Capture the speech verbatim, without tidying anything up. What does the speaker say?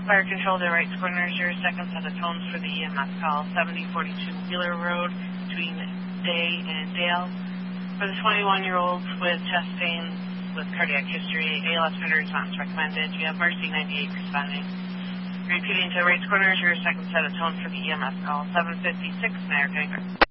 Fire control to Wrights Corners, your second set of tones for the E M S call, seventy forty-two Wheeler Road between Day and Dale. For the twenty-one-year-olds with chest pain with cardiac history, A L S vendor response recommended. You have Mercy ninety-eight responding. Repeating to Wrights Corners, your second set of tones for the E M S call, seven fifty-six American.